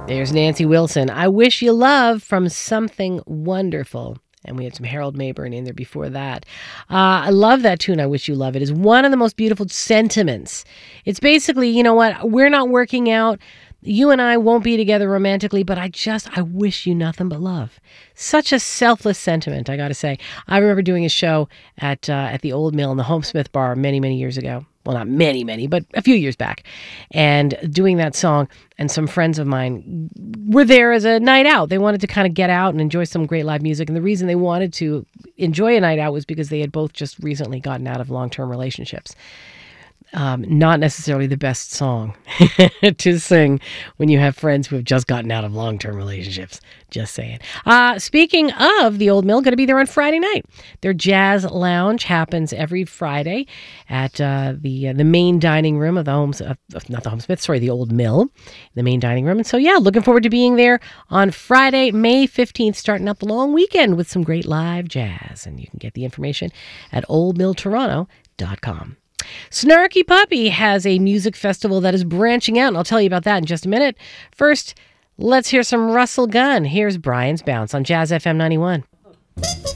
There's Nancy Wilson. I Wish You Love from Something Wonderful. And we had some Harold Mayburn in there before that. I love that tune, I Wish You Love. It is one of the most beautiful sentiments. It's basically, you know what, we're not working out. You and I won't be together romantically, but I wish you nothing but love. Such a selfless sentiment, I got to say. I remember doing a show at the Old Mill in the Homesmith Bar many, many years ago. Well, not many, but a few years back, and doing that song. And some friends of mine were there as a night out. They wanted to kind of get out and enjoy some great live music. And the reason they wanted to enjoy a night out was because they had both just recently gotten out of long-term relationships. Not necessarily the best song to sing when you have friends who have just gotten out of long-term relationships. Just saying. Speaking of the Old Mill, going to be there on Friday night. Their jazz lounge happens every Friday at the main dining room of the the Old Mill, the main dining room. And so, yeah, looking forward to being there on Friday, May 15th, starting up the long weekend with some great live jazz. And you can get the information at oldmilltoronto.com. Snarky Puppy has a music festival that is branching out, and I'll tell you about that in just a minute. First, let's hear some Russell Gunn. Here's Brian's Bounce on Jazz FM 91.